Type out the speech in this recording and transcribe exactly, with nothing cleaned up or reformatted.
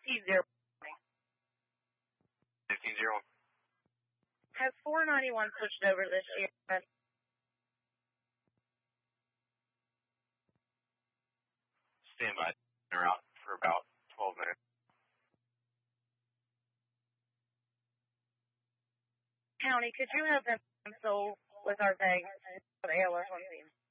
fifteen zero. fifteen zero. Has four ninety-one switched over this year? Stand by. They're out for about twelve minutes. County, could you have them console with our bag of A L S on team?